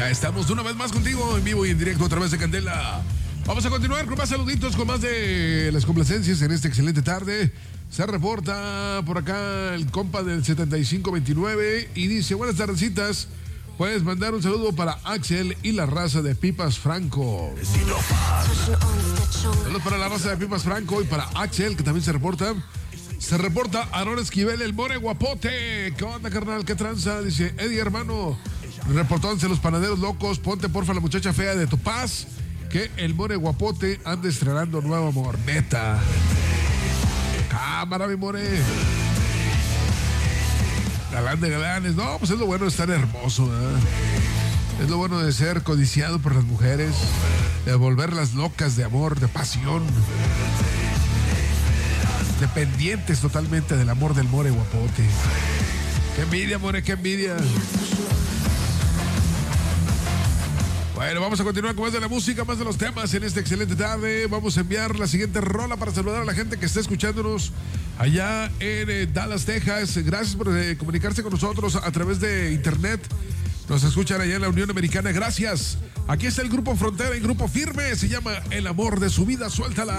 Ya estamos una vez más contigo en vivo y en directo a través de Candela. Vamos a continuar con más saluditos, con más de las complacencias en esta excelente tarde. Se reporta por acá el compa del 7529 y dice: buenas tardecitas. Puedes mandar un saludo para Axel y la raza de Pipas Franco. Saludos para la raza de Pipas Franco y para Axel, que también se reporta. Se reporta Aaron Esquivel, el more guapote. ¿Qué onda, carnal? ¿Qué tranza? Dice Eddie, hermano. Reportándose los panaderos locos. Ponte porfa la muchacha fea de Topaz, que el more guapote anda estrenando nuevo amor. Neta. Cámara, mi more. Galán de galanes. No, pues es lo bueno de estar hermoso, ¿verdad? Es lo bueno de ser codiciado por las mujeres, de volverlas locas de amor, de pasión, dependientes totalmente del amor del more guapote. Qué envidia, more, qué envidia. Bueno, vamos a continuar con más de la música, más de los temas en esta excelente tarde. Vamos a enviar la siguiente rola para saludar a la gente que está escuchándonos allá en Dallas, Texas. Gracias por comunicarse con nosotros a través de internet. Nos escuchan allá en la Unión Americana. Gracias. Aquí está el Grupo Frontera y Grupo Firme. Se llama El Amor de Su Vida. Suéltala.